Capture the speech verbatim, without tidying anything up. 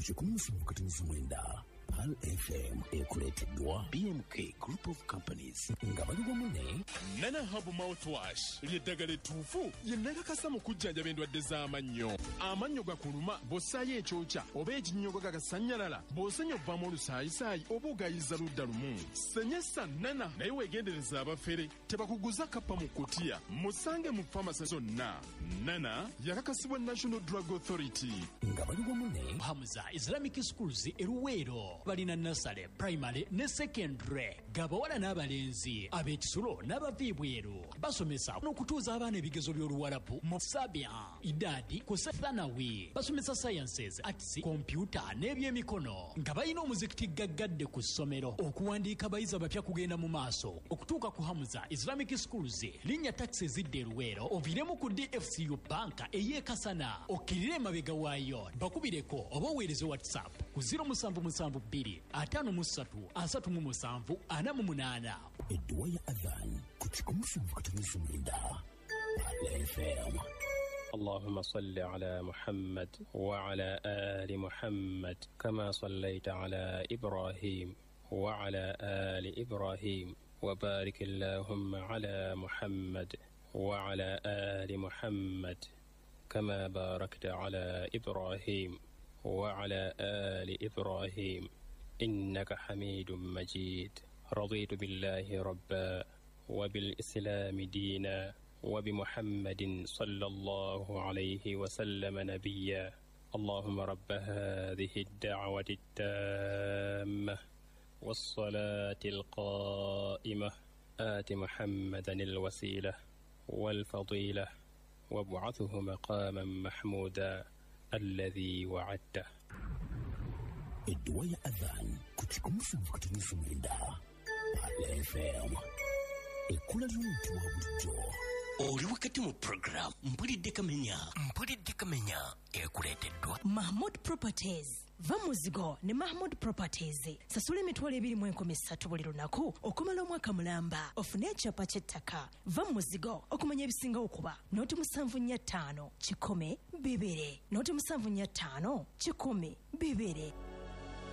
kikumi kati mwenda Pal F M ekuleteddwa B M K Group of Companies nga bali wamu ne Nana Hub Mouthwash ly'eddagala ettuufu ye nnakakasa mu kujjanjaba endwadde z'amannyo. Amannyo gakuluma bw'ossaayo ekyokya oba ekinnyogo gagasannyalala bw'osenya ovaamu olusaayisaayi oba ogayiza ludda lumu. Senyesa Nana naye weegendereza abafere tebakuguza kappa mu kutiya. Musange mu famasi zonna. Nana yakakasibwa National Drug Authority nga bali wamu ne Hamza Islamic Schools eruweero balina nasale primary ne secondary gabawala n'abalenzi ab'ekisulo n'abaviibweru basomesa n'okutuuza abaana ebigezo by'oluwalabu mu sabia idadi ku sethanawi basomesa sciences arts computer n'ebyemikono nga balina omuzikiti gaggadde ku ssomero okuwandiika abayizi abapya kugenda mu maaso okutuuka ku Hamza Islamic Schools linnya taxi zidde eruweero oviremu ku D F C U banka ey'ekasana okkirire emabega waayo bakubireko oba oweereze WhatsApp ku zero seven seven two atano musatu asatu mu musanvu ana mu munana. Edduwa ya adhan ku kikumi kati mwenda Pal F M. اللهم صل على محمد وعلى آل محمد كما صليت على إبراهيم وعلى آل إبراهيم وبارك اللهم على محمد وعلى آل محمد كما باركت على إبراهيم وعلى آل إبراهيم إنك حميد مجيد. رضيت بالله ربا وبالإسلام دينا وبمحمد صلى الله عليه وسلم نبيا. اللهم رب هذه الدعوة التامة والصلاة القائمة آت محمدا الوسيلة والفضيلة وابعثه مقاما محمودا الذي وعدته. Edduwa ya adhan ku kikumi kati mwenda Pal F M. Ekkula ly'omuntu wa bulijjo. Oli wakati mu program mpulidde kamenya mpulidde kamenya ekuleeteddwa Mahmood Properties. Va muzigo ne Mahmood Properties. Sasula emitwalo ebiri mu enkumi ssatu buli lunaku okumala omwaka mulamba ofune ekyapa ky'ettaka. Va muzigo okumanya ebisinga okuba nooti musanvu nnya ttaano kikumi bibiri nooti musanvu nnya ttaano kikumi bibiri.